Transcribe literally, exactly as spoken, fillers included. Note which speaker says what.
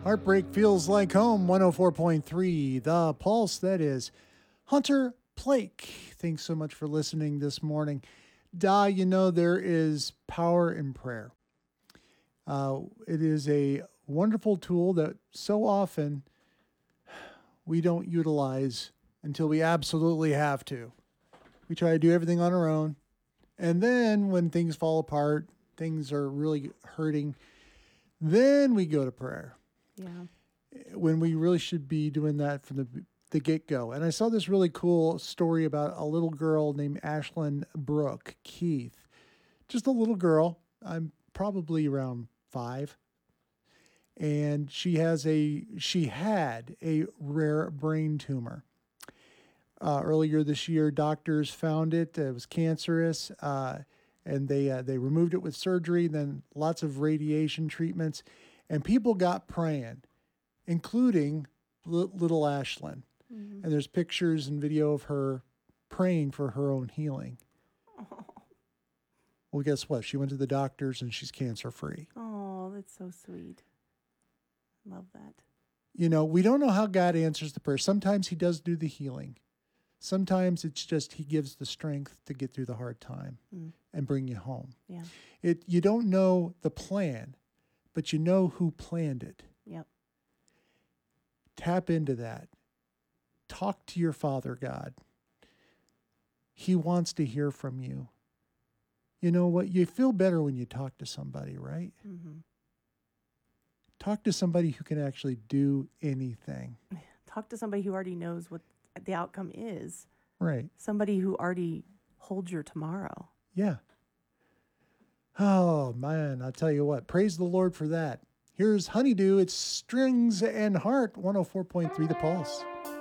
Speaker 1: Heartbreak Feels Like Home, one oh four point three, The Pulse. That is Hunter Plake. Thanks so much for listening this morning. Da, you know, there is power in prayer. Uh, it is a wonderful tool that so often we don't utilize until we absolutely have to. We try to do everything on our own. And then when things fall apart, things are really hurting, then we go to prayer.
Speaker 2: Yeah.
Speaker 1: When we really should be doing that from the the get-go. And I saw this really cool story about a little girl named Ashlyn Brooke Keith. Just a little girl. I'm probably around five. And she has a she had a rare brain tumor. Uh, earlier this year, doctors found it. It was cancerous, uh, and they uh, they removed it with surgery. Then lots of radiation treatments, and people got praying, including l- little Ashlyn.
Speaker 2: Mm-hmm.
Speaker 1: And there's pictures and video of her praying for her own healing.
Speaker 2: Oh.
Speaker 1: Well, guess what? She went to the doctors and she's cancer free.
Speaker 2: Oh, that's so sweet. Love that.
Speaker 1: You know, we don't know how God answers the prayer. Sometimes he does do the healing. Sometimes it's just he gives the strength to get through the hard time
Speaker 2: mm.
Speaker 1: and bring you home.
Speaker 2: Yeah.
Speaker 1: It you don't know the plan, but you know who planned it.
Speaker 2: Yep.
Speaker 1: Tap into that. Talk to your Father God. He wants to hear from you. You know what? You feel better when you talk to somebody, right?
Speaker 2: Mm-hmm.
Speaker 1: Talk to somebody who can actually do anything.
Speaker 2: Talk to somebody who already knows what the outcome is.
Speaker 1: Right.
Speaker 2: Somebody who already holds your tomorrow.
Speaker 1: Yeah. Oh, man, I'll tell you what. Praise the Lord for that. Here's Honeydew. It's Strings and Heart, one oh four point three The Pulse.